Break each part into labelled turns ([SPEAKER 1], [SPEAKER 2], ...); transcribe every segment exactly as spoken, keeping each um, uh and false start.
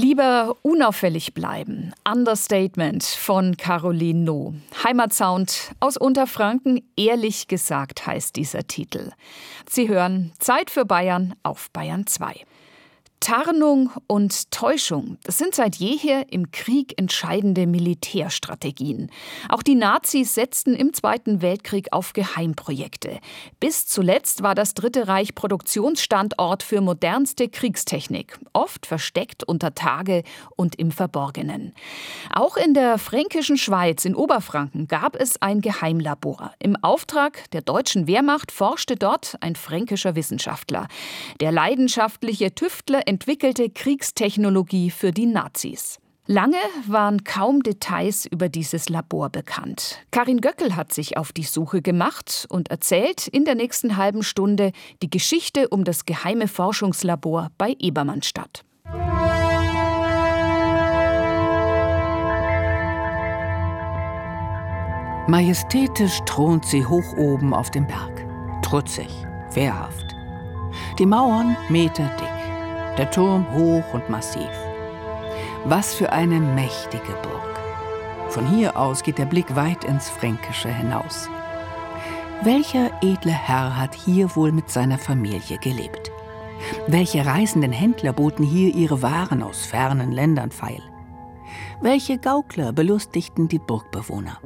[SPEAKER 1] Lieber unauffällig bleiben. Understatement von Caroline Noh. Heimatsound aus Unterfranken, ehrlich gesagt heißt dieser Titel. Sie hören Zeit für Bayern auf Bayern zwei. Tarnung und Täuschung, das sind seit jeher im Krieg entscheidende Militärstrategien. Auch die Nazis setzten im Zweiten Weltkrieg auf Geheimprojekte. Bis zuletzt war das Dritte Reich Produktionsstandort für modernste Kriegstechnik, oft versteckt unter Tage und im Verborgenen. Auch in der fränkischen Schweiz in Oberfranken gab es ein Geheimlabor. Im Auftrag der deutschen Wehrmacht forschte dort ein fränkischer Wissenschaftler. Der leidenschaftliche Tüftler entwickelte Kriegstechnologie für die Nazis. Lange waren kaum Details über dieses Labor bekannt. Karin Göckel hat sich auf die Suche gemacht und erzählt in der nächsten halben Stunde die Geschichte um das geheime Forschungslabor bei Ebermannstadt.
[SPEAKER 2] Majestätisch thront sie hoch oben auf dem Berg. Trutzig, wehrhaft. Die Mauern meterdick. Der Turm hoch und massiv. Was für eine mächtige Burg. Von hier aus geht der Blick weit ins Fränkische hinaus. Welcher edle Herr hat hier wohl mit seiner Familie gelebt? Welche reisenden Händler boten hier ihre Waren aus fernen Ländern feil? Welche Gaukler belustigten die Burgbewohner?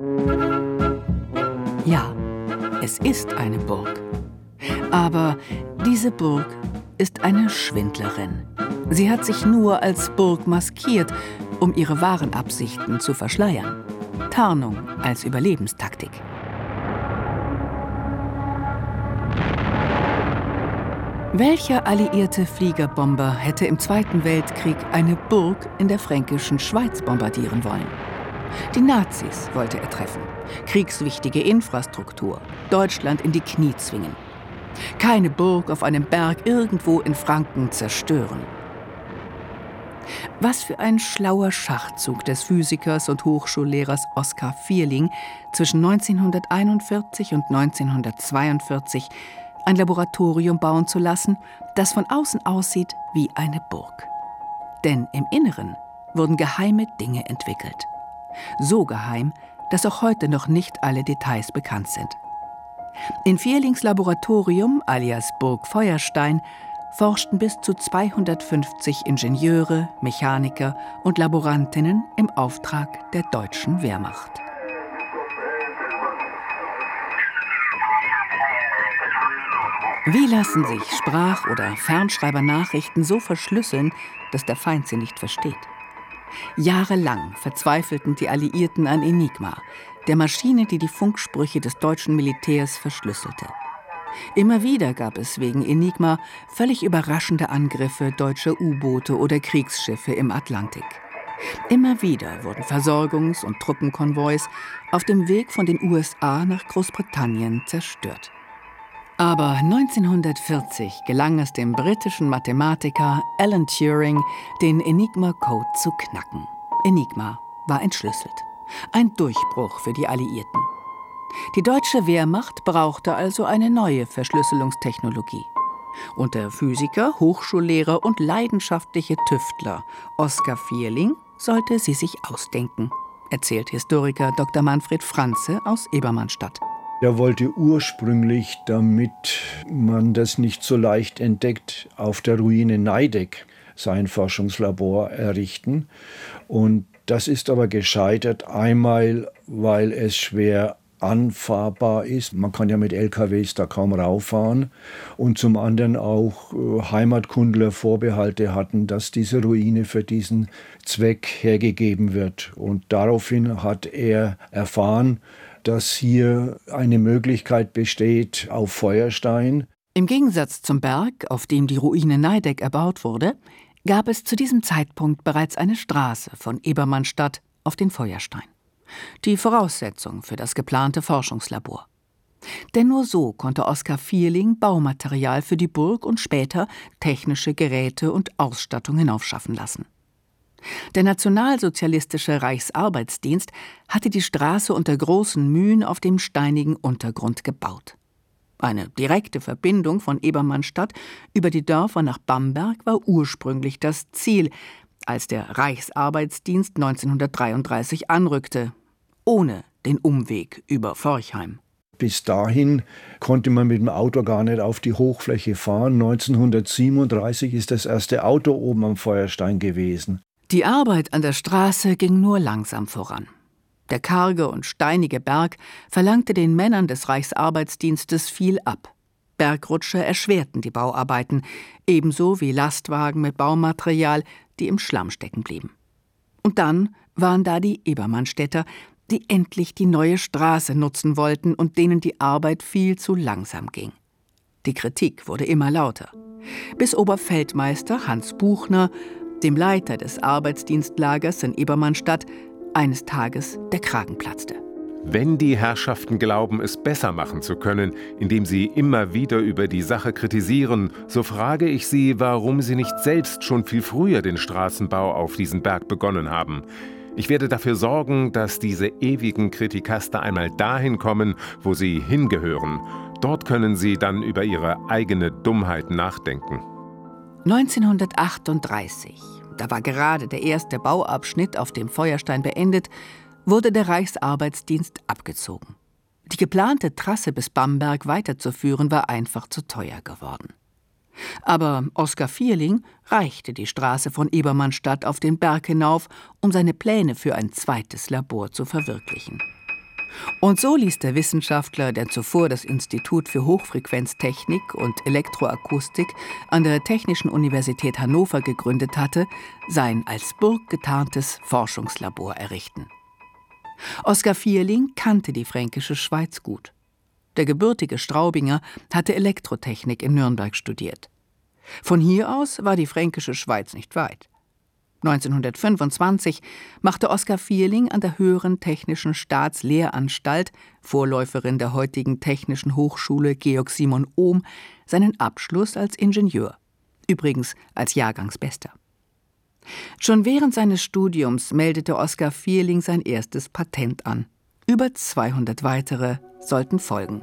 [SPEAKER 2] Ja, es ist eine Burg. Aber diese Burg ist eine Schwindlerin. Sie hat sich nur als Burg maskiert, um ihre wahren Absichten zu verschleiern. Tarnung als Überlebenstaktik. Welcher alliierte Fliegerbomber hätte im Zweiten Weltkrieg eine Burg in der fränkischen Schweiz bombardieren wollen? Die Nazis wollte er treffen. Kriegswichtige Infrastruktur. Deutschland in die Knie zwingen. Keine Burg auf einem Berg irgendwo in Franken zerstören. Was für ein schlauer Schachzug des Physikers und Hochschullehrers Oskar Vierling, zwischen neunzehnhunderteinundvierzig und neunzehnhundertzweiundvierzig ein Laboratorium bauen zu lassen, das von außen aussieht wie eine Burg. Denn im Inneren wurden geheime Dinge entwickelt. So geheim, dass auch heute noch nicht alle Details bekannt sind. In Vierlings Laboratorium, alias Burg Feuerstein, forschten bis zu zweihundertfünfzig Ingenieure, Mechaniker und Laborantinnen im Auftrag der deutschen Wehrmacht. Wie lassen sich Sprach- oder Fernschreibernachrichten so verschlüsseln, dass der Feind sie nicht versteht? Jahrelang verzweifelten die Alliierten an Enigma, der Maschine, die die Funksprüche des deutschen Militärs verschlüsselte. Immer wieder gab es wegen Enigma völlig überraschende Angriffe deutscher U-Boote oder Kriegsschiffe im Atlantik. Immer wieder wurden Versorgungs- und Truppenkonvois auf dem Weg von den U S A nach Großbritannien zerstört. Aber neunzehnhundertvierzig gelang es dem britischen Mathematiker Alan Turing, den Enigma-Code zu knacken. Enigma war entschlüsselt. Ein Durchbruch für die Alliierten. Die deutsche Wehrmacht brauchte also eine neue Verschlüsselungstechnologie. Und der Physiker, Hochschullehrer und leidenschaftliche Tüftler Oskar Vierling sollte sie sich ausdenken, erzählt Historiker Doktor Manfred Franze aus Ebermannstadt.
[SPEAKER 3] Er wollte ursprünglich, damit man das nicht so leicht entdeckt, auf der Ruine Neideck sein Forschungslabor errichten. Und das ist aber gescheitert, einmal, weil es schwer anfahrbar ist. Man kann ja mit L K Ws da kaum rauffahren. Und zum anderen auch äh, Heimatkundler Vorbehalte hatten, dass diese Ruine für diesen Zweck hergegeben wird. Und daraufhin hat er erfahren, dass hier eine Möglichkeit besteht auf Feuerstein.
[SPEAKER 2] Im Gegensatz zum Berg, auf dem die Ruine Neideck erbaut wurde, gab es zu diesem Zeitpunkt bereits eine Straße von Ebermannstadt auf den Feuerstein. Die Voraussetzung für das geplante Forschungslabor. Denn nur so konnte Oskar Vierling Baumaterial für die Burg und später technische Geräte und Ausstattung hinaufschaffen lassen. Der nationalsozialistische Reichsarbeitsdienst hatte die Straße unter großen Mühen auf dem steinigen Untergrund gebaut. Eine direkte Verbindung von Ebermannstadt über die Dörfer nach Bamberg war ursprünglich das Ziel, als der Reichsarbeitsdienst neunzehnhundertdreiunddreißig anrückte, ohne den Umweg über Forchheim.
[SPEAKER 3] Bis dahin konnte man mit dem Auto gar nicht auf die Hochfläche fahren. neunzehnhundertsiebenunddreißig ist das erste Auto oben am Feuerstein gewesen.
[SPEAKER 2] Die Arbeit an der Straße ging nur langsam voran. Der karge und steinige Berg verlangte den Männern des Reichsarbeitsdienstes viel ab. Bergrutsche erschwerten die Bauarbeiten, ebenso wie Lastwagen mit Baumaterial, die im Schlamm stecken blieben. Und dann waren da die Ebermannstädter, die endlich die neue Straße nutzen wollten und denen die Arbeit viel zu langsam ging. Die Kritik wurde immer lauter, bis Oberfeldmeister Hans Buchner, dem Leiter des Arbeitsdienstlagers in Ebermannstadt, eines Tages der Kragen platzte.
[SPEAKER 4] Wenn die Herrschaften glauben, es besser machen zu können, indem sie immer wieder über die Sache kritisieren, so frage ich sie, warum sie nicht selbst schon viel früher den Straßenbau auf diesen Berg begonnen haben. Ich werde dafür sorgen, dass diese ewigen Kritikaster einmal dahin kommen, wo sie hingehören. Dort können sie dann über ihre eigene Dummheit nachdenken.
[SPEAKER 2] neunzehnhundertachtunddreißig, da war gerade der erste Bauabschnitt auf dem Feuerstein beendet, wurde der Reichsarbeitsdienst abgezogen. Die geplante Trasse bis Bamberg weiterzuführen war einfach zu teuer geworden. Aber Oskar Vierling reichte die Straße von Ebermannstadt auf den Berg hinauf, um seine Pläne für ein zweites Labor zu verwirklichen. Und so ließ der Wissenschaftler, der zuvor das Institut für Hochfrequenztechnik und Elektroakustik an der Technischen Universität Hannover gegründet hatte, sein als Burg getarntes Forschungslabor errichten. Oskar Vierling kannte die fränkische Schweiz gut. Der gebürtige Straubinger hatte Elektrotechnik in Nürnberg studiert. Von hier aus war die fränkische Schweiz nicht weit. neunzehnhundertfünfundzwanzig machte Oskar Vierling an der Höheren Technischen Staatslehranstalt, Vorläuferin der heutigen Technischen Hochschule Georg Simon Ohm, seinen Abschluss als Ingenieur, übrigens als Jahrgangsbester. Schon während seines Studiums meldete Oskar Vierling sein erstes Patent an. Über zweihundert weitere sollten folgen.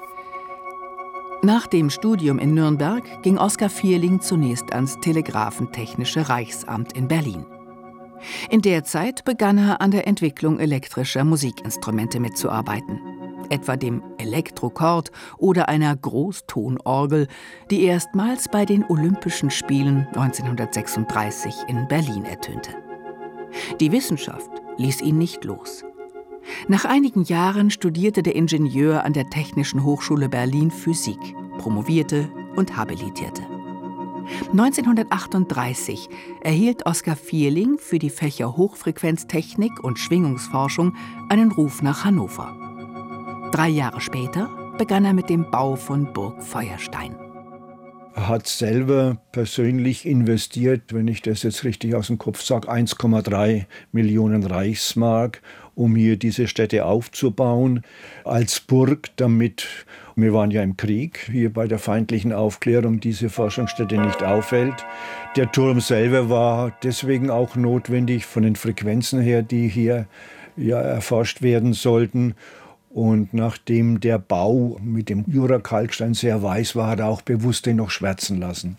[SPEAKER 2] Nach dem Studium in Nürnberg ging Oskar Vierling zunächst ans Telegrafentechnische Reichsamt in Berlin. In der Zeit begann er an der Entwicklung elektrischer Musikinstrumente mitzuarbeiten, etwa dem Elektrokord oder einer Großtonorgel, die erstmals bei den Olympischen Spielen neunzehnhundertsechsunddreißig in Berlin ertönte. Die Wissenschaft ließ ihn nicht los. Nach einigen Jahren studierte der Ingenieur an der Technischen Hochschule Berlin Physik, promovierte und habilitierte. neunzehnhundertachtunddreißig erhielt Oskar Vierling für die Fächer Hochfrequenztechnik und Schwingungsforschung einen Ruf nach Hannover. Drei Jahre später begann er mit dem Bau von Burg Feuerstein.
[SPEAKER 3] Er hat selber persönlich investiert, wenn ich das jetzt richtig aus dem Kopf sage, eins Komma drei Millionen Reichsmark, um hier diese Stätte aufzubauen, als Burg, damit, wir waren ja im Krieg, hier bei der feindlichen Aufklärung diese Forschungsstätte nicht auffällt. Der Turm selber war deswegen auch notwendig, von den Frequenzen her, die hier ja erforscht werden sollten. Und nachdem der Bau mit dem Jura-Kalkstein sehr weiß war, hat er auch bewusst den noch schwärzen lassen.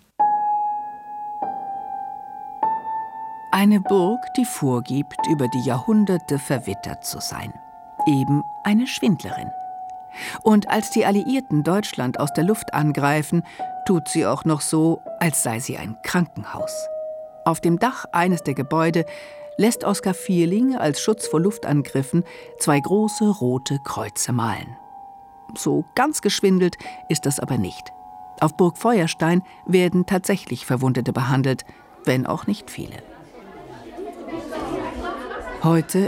[SPEAKER 2] Eine Burg, die vorgibt, über die Jahrhunderte verwittert zu sein. Eben eine Schwindlerin. Und als die Alliierten Deutschland aus der Luft angreifen, tut sie auch noch so, als sei sie ein Krankenhaus. Auf dem Dach eines der Gebäude lässt Oskar Vierling als Schutz vor Luftangriffen zwei große rote Kreuze malen. So ganz geschwindelt ist das aber nicht. Auf Burg Feuerstein werden tatsächlich Verwundete behandelt, wenn auch nicht viele. Heute